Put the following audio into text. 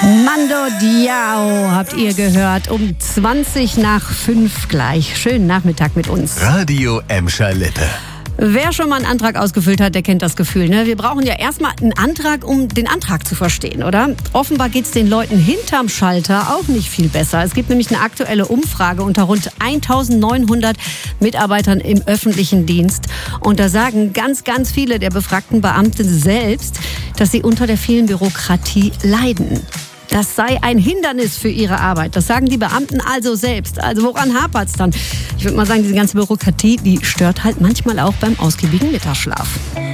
Mando Diao habt ihr gehört, um 5:20 gleich. Schönen Nachmittag mit uns. Radio Emscher Lippe. Wer schon mal einen Antrag ausgefüllt hat, der kennt das Gefühl. Ne? Wir brauchen ja erstmal einen Antrag, um den Antrag zu verstehen, oder? Offenbar geht's den Leuten hinterm Schalter auch nicht viel besser. Es gibt nämlich eine aktuelle Umfrage unter rund 1900 Mitarbeitern im öffentlichen Dienst. Und da sagen ganz, ganz viele der befragten Beamten selbst, dass sie unter der vielen Bürokratie leiden. Das sei ein Hindernis für ihre Arbeit. Das sagen die Beamten also selbst. Also woran hapert's dann? Ich würde mal sagen, diese ganze Bürokratie, die stört halt manchmal auch beim ausgiebigen Mittagsschlaf.